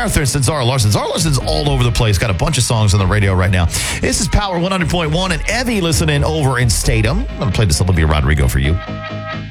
Marathons and Zara Larson. Zara Larson's all over the place. Got a bunch of songs on the radio right now. This is Power 100.1 and Evie listening over in Statham. I'm going to play this Olivia Rodrigo for you.